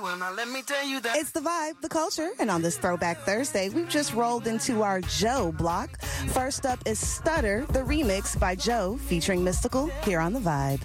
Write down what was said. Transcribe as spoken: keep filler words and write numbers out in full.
Well, now let me tell you that. It's the vibe, the culture, and on this Throwback Thursday, we've just rolled into our Joe block. First up is Stutter, the remix by Joe featuring Mystical here on the Vibe.